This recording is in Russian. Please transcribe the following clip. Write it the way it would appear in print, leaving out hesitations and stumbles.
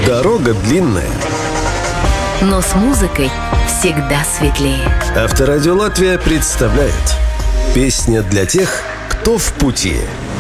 Дорога длинная, но с музыкой всегда светлее. Авторадио Латвия представляет «Песня для тех, кто в пути».